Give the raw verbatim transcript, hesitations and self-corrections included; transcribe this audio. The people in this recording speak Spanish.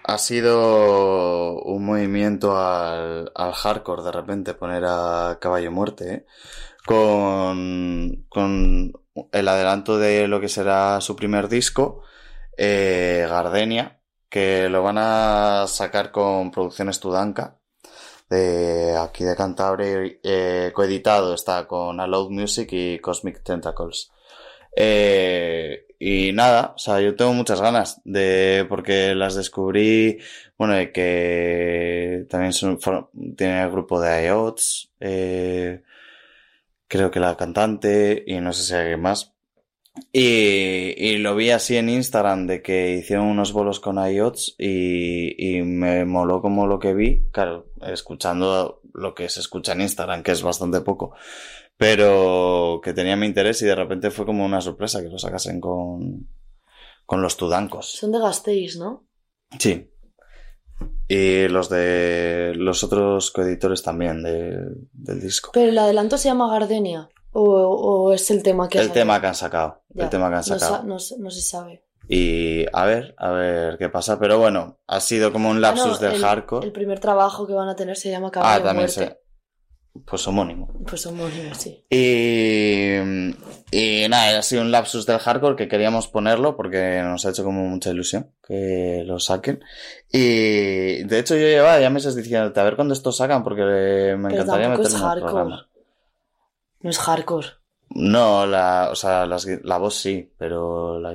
ha sido un movimiento al, al hardcore de repente poner a Caballo Muerte, ¿eh? Con, con el adelanto de lo que será su primer disco, eh, Gardenia, que lo van a sacar con Producciones Tudanca, de aquí de Cantabria, eh, coeditado está con Aloud Music y Cosmic Tentacles. Eh, y nada, o sea, yo tengo muchas ganas de, porque las descubrí, bueno, de que también son, for, tienen el grupo de I O T S, eh, creo que la cantante, y no sé si hay alguien más. Y, y lo vi así en Instagram de que hicieron unos bolos con I O T S y, y me moló como lo que vi, claro, escuchando lo que se escucha en Instagram, que es bastante poco, pero que tenía mi interés y de repente fue como una sorpresa que lo sacasen con, con los Tudancos. Son de Gasteiz, ¿no? Sí. Y los de los otros coeditores también de, del disco. Pero el adelanto se llama Gardenia. ¿O, o es el tema que El tema que han sacado. Ya, el tema que han sacado. No, no, no se sabe. Y a ver, a ver qué pasa. Pero bueno, ha sido como un lapsus ah, no, del el, hardcore. El primer trabajo que van a tener se llama Caballo Ah, también Muerte. Se... Pues homónimo. Pues homónimo, sí. Y, y nada, ha sido un lapsus del hardcore que queríamos ponerlo porque nos ha hecho como mucha ilusión que lo saquen. Y de hecho yo llevaba ya meses diciéndote a ver cuándo esto sacan porque me Pero encantaría meterlo es en el programa. No es hardcore. No, la, o sea, las, la voz sí, pero la